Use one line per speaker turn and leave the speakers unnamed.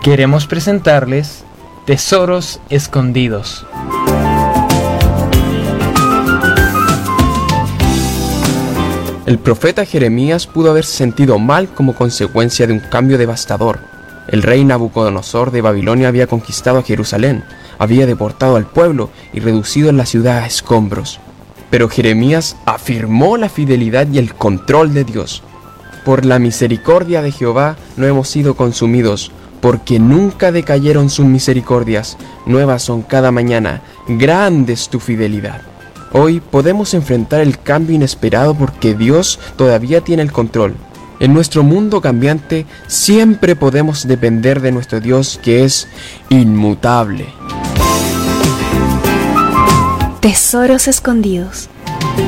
queremos presentarles Tesoros Escondidos.
El profeta Jeremías pudo haberse sentido mal como consecuencia de un cambio devastador. El rey Nabucodonosor de Babilonia había conquistado a Jerusalén, había deportado al pueblo y reducido la ciudad a escombros. Pero Jeremías afirmó la fidelidad y el control de Dios. Por la misericordia de Jehová no hemos sido consumidos, porque nunca decayeron sus misericordias, nuevas son cada mañana, grande es tu fidelidad. Hoy podemos enfrentar el cambio inesperado porque Dios todavía tiene el control. En nuestro mundo cambiante siempre podemos depender de nuestro Dios que es inmutable.
Tesoros Escondidos.